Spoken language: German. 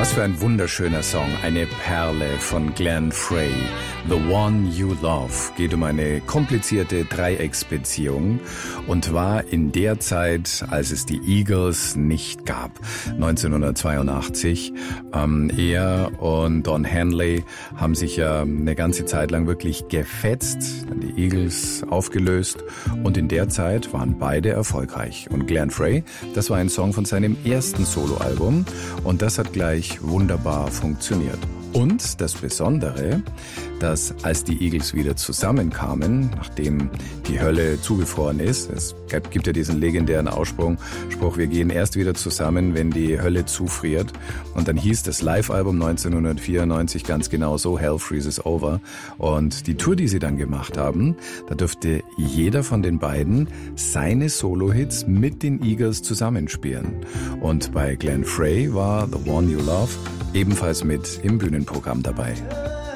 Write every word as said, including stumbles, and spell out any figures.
Was für ein wunderschöner Song, eine Perle von Glenn Frey. The One You Love geht um eine komplizierte Dreiecksbeziehung und war in der Zeit, als es die Eagles nicht gab, neunzehnhundertzweiundachtzig. Ähm, er und Don Henley haben sich ja eine ganze Zeit lang wirklich gefetzt, dann die Eagles aufgelöst und in der Zeit waren beide erfolgreich. Und Glenn Frey, das war ein Song von seinem ersten Soloalbum und das hat gleich wunderbar funktioniert. Und das Besondere, dass als die Eagles wieder zusammenkamen, nachdem die Hölle zugefroren ist, es gibt ja diesen legendären Ausspruch, Spruch, wir gehen erst wieder zusammen, wenn die Hölle zufriert. Und dann hieß das Live-Album neunzehnhundertvierundneunzig ganz genau so, Hell Freezes Over. Und die Tour, die sie dann gemacht haben, da durfte jeder von den beiden seine Solo-Hits mit den Eagles zusammenspielen. Und bei Glenn Frey war The One You Love ebenfalls mit im Bühnenprogramm dabei.